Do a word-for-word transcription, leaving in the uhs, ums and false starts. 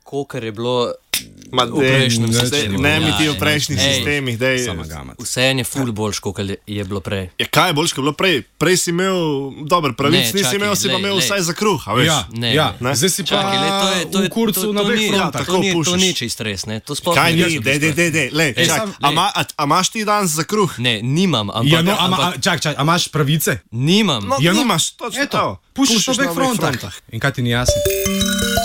Kolikor je bilo Ma, v prejšnjem dej, sistemu. Ne mi ti Ja, v prejšnjih ej, sistemih. Dej. Vseeno je ful boljš, kot je bilo prej. Ja, kaj je boljš, kot je bilo prej? Prej si imel dober pravic, Ne, nisi čakaj, imel, si pa lej, imel lej. vsaj za kruh, a veš? Ja, Ne, ja. ne. Zdaj si pa Čakaj, le, to je, to je, v kurcu to, to, na to dveh ni, frontah. to, Tako ni, to pušiš. ni čist res, ne. To sploh Kaj ni ni, res v dej, dej, bistvu. dej, dej, lej, Ej, čak, sam- a, lej. ma, a, a imaš ti danes za kruh? Ne, nimam, ampak... Ja, no, ama, ampak a, čak, čak, a imaš pravice? nimam. No, Ja, no, nimaš, točno Eto, to. pušiš na Pušiš obeh na obeh frontah. frontah. In kaj ti ni jasno?